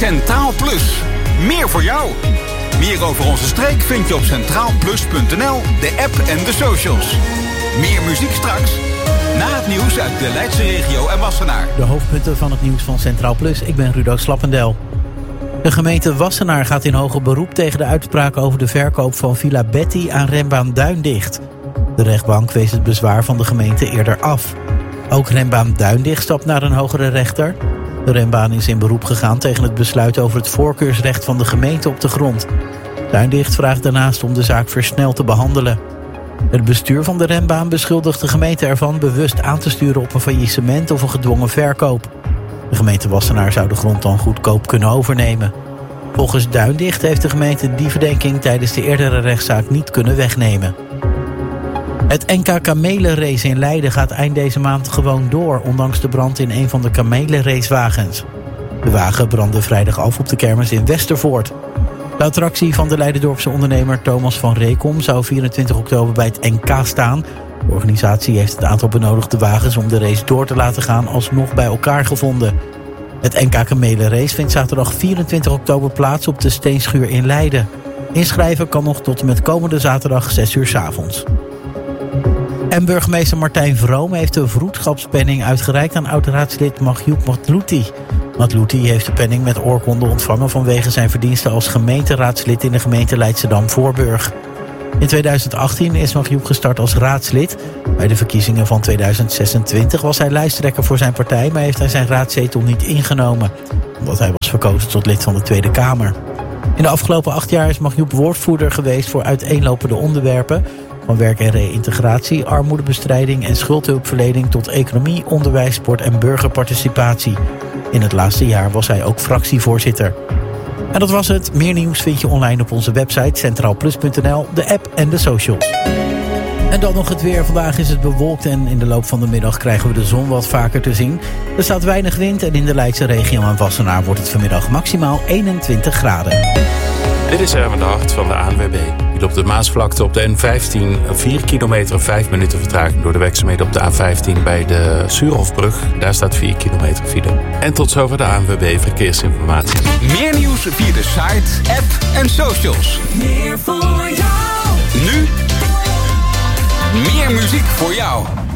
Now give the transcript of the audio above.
Centraal Plus. Meer voor jou. Meer over onze streek vind je op centraalplus.nl, de app en de socials. Meer muziek straks. Na het nieuws uit de Leidse regio en Wassenaar. De hoofdpunten van het nieuws van Centraal Plus. Ik ben Rudo Slappendel. De gemeente Wassenaar gaat in hoger beroep tegen de uitspraak over de verkoop van Villa Betty aan Rembaan Duindicht. De rechtbank wees het bezwaar van de gemeente eerder af. Ook Rembaan Duindicht stapt naar een hogere rechter. De Rembaan is in beroep gegaan tegen het besluit over het voorkeursrecht van de gemeente op de grond. Duindicht vraagt daarnaast om de zaak versneld te behandelen. Het bestuur van de Rembaan beschuldigt de gemeente ervan bewust aan te sturen op een faillissement of een gedwongen verkoop. De gemeente Wassenaar zou de grond dan goedkoop kunnen overnemen. Volgens Duindicht heeft de gemeente die verdenking tijdens de eerdere rechtszaak niet kunnen wegnemen. Het NK Kamelenrace in Leiden gaat eind deze maand gewoon door, ondanks de brand in een van de kamelenracewagens. De wagen brandde vrijdag af op de kermis in Westervoort. De attractie van de Leiderdorpse ondernemer Thomas van Reekom zou 24 oktober bij het NK staan. De organisatie heeft het aantal benodigde wagens om de race door te laten gaan alsnog bij elkaar gevonden. Het NK Kamelenrace vindt zaterdag 24 oktober plaats op de Steenschuur in Leiden. Inschrijven kan nog tot en met komende zaterdag 6 uur 's avonds. En burgemeester Martijn Vroom heeft de vroedschapspenning uitgereikt aan oud-raadslid Magjoub Matlouti. Matlouti heeft de penning met oorkonde ontvangen vanwege zijn verdiensten als gemeenteraadslid in de gemeente Leidschendam-Voorburg. In 2018 is Magjoub gestart als raadslid. Bij de verkiezingen van 2026 was hij lijsttrekker voor zijn partij, maar heeft hij zijn raadzetel niet ingenomen, omdat hij was verkozen tot lid van de Tweede Kamer. In de afgelopen 8 jaar is Magjoub woordvoerder geweest voor uiteenlopende onderwerpen, van werk en reïntegratie, armoedebestrijding en schuldhulpverlening tot economie, onderwijs, sport en burgerparticipatie. In het laatste jaar was hij ook fractievoorzitter. En dat was het. Meer nieuws vind je online op onze website centraalplus.nl, de app en de socials. En dan nog het weer. Vandaag is het bewolkt en in de loop van de middag krijgen we de zon wat vaker te zien. Er staat weinig wind en in de Leidse regio en Wassenaar wordt het vanmiddag maximaal 21 graden. Dit is Erwin de Hart van de ANWB. Op de Maasvlakte op de N15 4 kilometer 5 minuten vertraging door de werkzaamheden op de A15 bij de Suurhofbrug. Daar staat 4 kilometer file. En tot zover de ANWB Verkeersinformatie. Meer nieuws via de site, app en socials. Meer voor jou. Nu meer muziek voor jou.